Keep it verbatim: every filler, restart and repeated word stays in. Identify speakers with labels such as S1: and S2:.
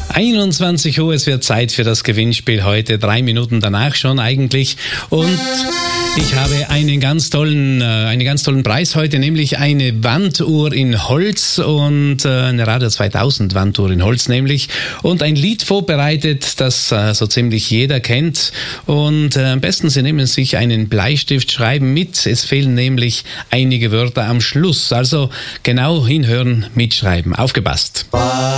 S1: einundzwanzig Uhr, es wird Zeit für das Gewinnspiel heute, drei Minuten danach schon eigentlich. Und ich habe einen ganz tollen, äh, einen ganz tollen Preis heute, nämlich eine Wanduhr in Holz und äh, eine Radio zweitausend Wanduhr in Holz nämlich und ein Lied vorbereitet, das äh, so ziemlich jeder kennt. Und äh, am besten Sie nehmen sich einen Bleistift, schreiben mit. Es fehlen nämlich einige Wörter am Schluss. Also genau hinhören, mitschreiben. Aufgepasst.